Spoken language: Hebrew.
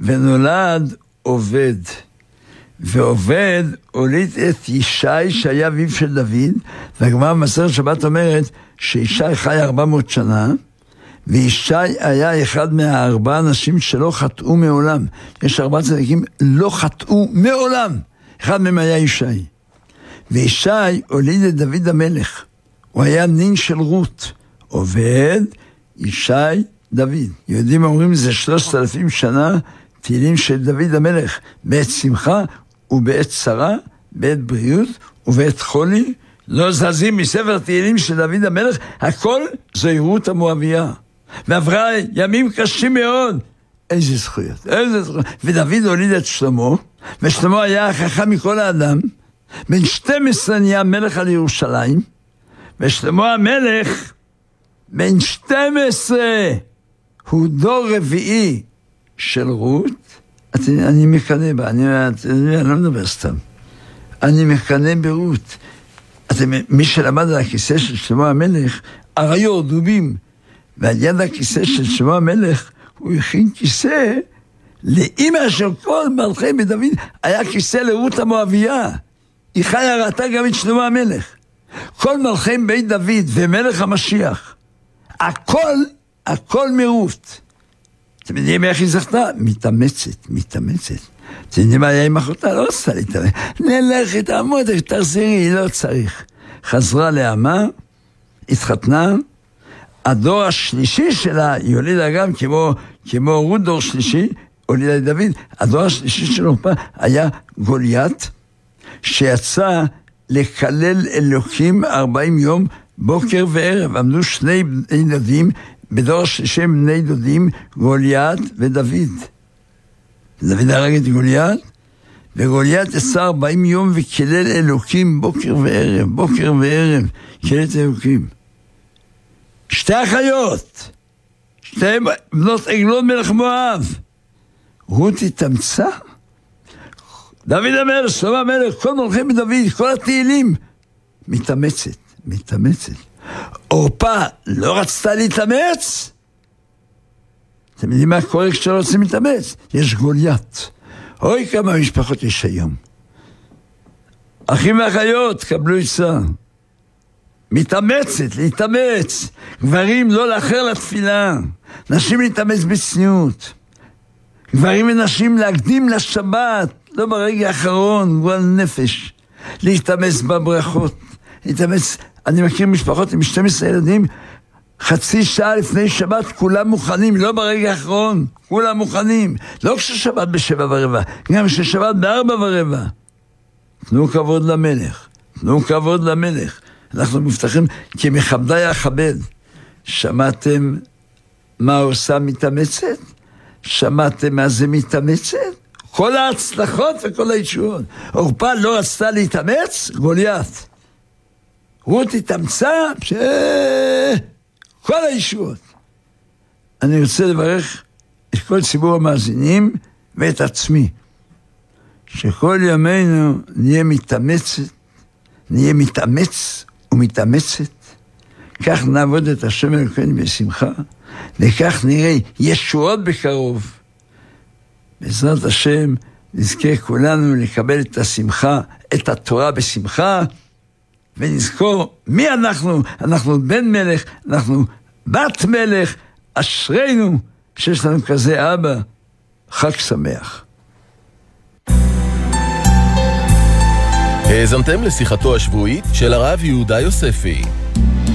ונולד עובד. ועובד הוליד את ישי שהיה אביו של דוד, והגמרא במסכת שבת אומרת שישי חי 400 שנה, וישי היה אחד מהארבעה אנשים שלא חטאו מעולם. יש 4 צדיקים לא חטאו מעולם. אחד מהם היה ישי. וישי הוליד את דוד המלך. הוא היה נין של רות. עובד, ישי, דוד. יהודים אומרים זה 3,000 שנה תהילים של דוד המלך. בעת שמחה ובעת צרה, בעת בריאות ובעת חולי. לא זזים מספר תהילים של דוד המלך. הכל זוהי רות המואביה. ועברה ימים קשים מאוד. איזה זכויות, איזה זכויות. ודוד הוליד את שלמה, ושלמה היה החכם מכל האדם. בן 12 נהיה מלך על ירושלים, ושלמה המלך, בן 12, הוא דור רביעי של רות. אני מקנה בה, אני לא מדבר סתם. אני מקנה ברות. מי שלמד על הכיסא של שלמה המלך, אריות, דובים, ועל יד הכיסא של שלמה המלך, הוא הכין כיסא לאמא של כל מלכי בית דוד, היה כיסא לרות המואביה. היא חיה ראתה גם את שלמה המלך. כל מלכי בית דוד ומלך המשיח, הכל מרות. אתם יודעים איך היא זכתה? מתאמצת. אתם יודעים מה היה עם אחותה? לא רצתה להתאמץ. נלך תעמוד, תחזרי, היא לא צריך. חזרה לעמה, התחתנה, הדור השלישי שלה, היא הולידה גם כמו רות דור שלישי, הולידה את דוד. הדור השלישי שלו היה גוליית, שיצא לקלל אלוקים 40 יום, בוקר וערב. עמדו 2 בני דודים, בדור השלישי בני דודים, גוליית ודוד. דוד הרג את גוליית, וגוליית יצא 40 יום וקלל אלוקים בוקר וערב, קלל את אלוקים. 2 אחיות, 2 בנות עגלון מלך מואב. רות התאמצה. דוד המלך, שלמה המלך, כל מלכי בית דוד, כל התהילים. מתאמצת. אורפה לא רצתה להתאמץ. אתם יודעים מה קורה כשלא רוצים להתאמץ? יש גוליית. אוי כמה משפחות יש היום. אחים ואחיות, קבלו עצה. להתאמץ. גברים לא לאחר לתפילה. נשים להתאמץ בצניעות. גברים ונשים להקדים לשבת, לא ברגע האחרון, גועל נפש. להתאמץ בברכות. אני מכיר משפחות עם 12 ילדים, חצי שעה לפני שבת, כולם מוכנים, לא ברגע האחרון, כולם מוכנים. לא כששבת ב7:15, גם כששבת ב4:15. תנו כבוד למלך. אנחנו מבטחים, כי מכבדי אכבד. שמעתם מה עושה מתאמצת? שמעתם מה זה מתאמצת? כל ההצלחות וכל הישועות. אורפה לא רצתה להתאמץ, גוליית. רות התאמצה, כל הישועות. אני רוצה לברך את כל ציבור המאזינים ואת עצמי, שכל ימינו נהיה מתאמץ ומתאמצת, כך נעבוד את השם אלוקינו בשמחה, וכך נראה ישועות בקרוב. בעזרת השם נזכה כולנו לקבל את השמחה, את התורה בשמחה, ונזכור מי אנחנו בן מלך, אנחנו בת מלך, אשרינו שיש לנו כזה אבא. חג שמח. האזנתם לשיחתו השבועית של הרב יהודה יוספי.